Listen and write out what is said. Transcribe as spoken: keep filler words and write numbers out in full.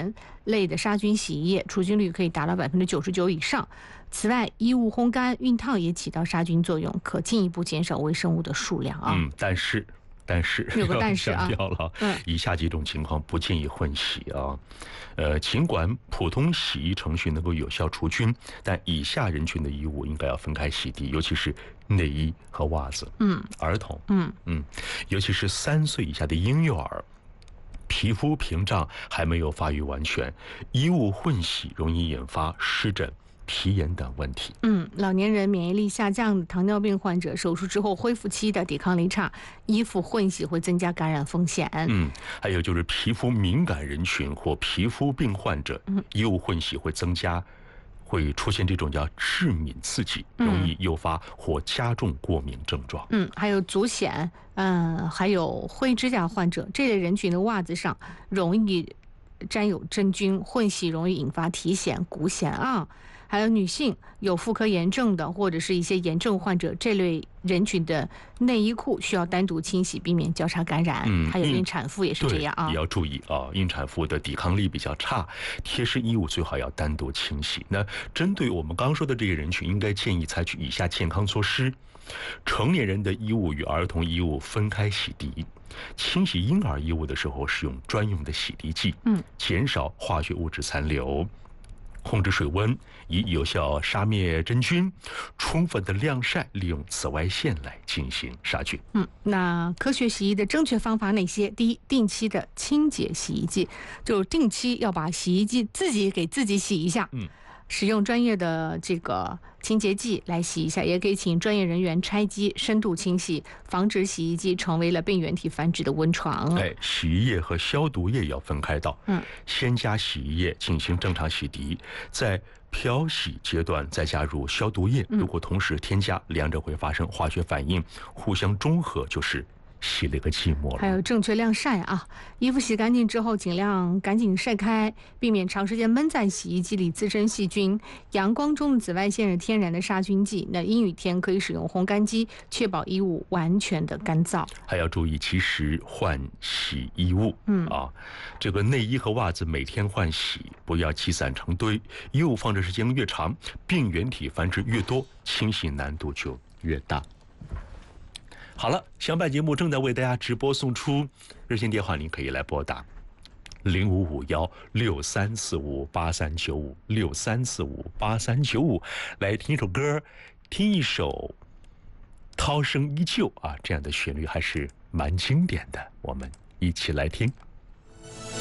碱类的杀菌洗衣液，除菌率可以达到百分之九十九以上。此外，衣物烘干、熨烫也起到杀菌作用，可进一步减少微生物的数量啊。 嗯，但是。但是有个但是啊， 强调了， 嗯， 以下几种情况不建议混洗啊。呃，尽管普通洗衣程序能够有效除菌，但以下人群的衣物应该要分开洗涤，尤其是内衣和袜子。 嗯， 儿童， 嗯嗯，尤其是三岁以下的婴幼儿。皮肤屏障还没有发育完全，衣物混洗容易引发湿疹、皮炎等问题。 嗯，老年人、免疫力下降、糖尿病患者、手术之后恢复期的抵抗力差，衣服混洗会增加感染风险。 嗯，还有就是皮肤敏感人群或皮肤病患者，嗯，衣物混洗会增加。会出现这种叫致敏刺激，容易诱发或加重过敏症状。 嗯，还有足癣，嗯，还有灰指甲患者这类人群的袜子上容易沾有真菌，混洗容易引发体癣、骨癣啊。还有女性有妇科炎症的，或者是一些炎症患者，这类人群的内衣裤需要单独清洗，避免交叉感染。嗯，还有孕产妇也是这样啊， 也要注意啊。孕产妇的抵抗力比较差，贴身衣物最好要单独清洗。那针对我们刚说的这个人群，应该建议采取以下健康措施：成年人的衣物与儿童衣物分开洗涤。清洗婴儿衣物的时候，使用专用的洗涤剂，嗯，减少化学物质残留。控制水温，以有效杀灭真菌，充分的晾晒，利用紫外线来进行杀菌。 嗯，那科学洗衣的正确方法哪些？第一，定期的清洁洗衣机，就是定期要把洗衣机自己给自己洗一下。嗯。使用专业的这个清洁剂来洗一下，也可以请专业人员拆机深度清洗，防止洗衣机成为了病原体繁殖的温床。 哎，洗衣液和消毒液要分开倒，嗯，先加洗衣液进行正常洗涤，在漂洗阶段再加入消毒液，如果同时添加，两者会发生化学反应，互相中和就是洗了个寂寞了。 还有正确晾晒啊，衣服洗干净之后尽量赶紧晒开，避免长时间闷在洗衣机里滋生细菌。阳光中的紫外线是天然的杀菌剂，那阴雨天可以使用烘干机，确保衣物完全的干燥。还要注意及时换洗衣物，嗯啊，这个内衣和袜子每天换洗，不要积散成堆。衣物放置时间越长，病原体繁殖越多，清洗难度就越大。好了，详办节目正在为大家直播送出，热线电话您可以来拨打零五五幺六三四五八三九五六三四五八三九五，来听一首歌，听一首《涛声依旧》啊，这样的旋律还是蛮经典的，我们一起来听。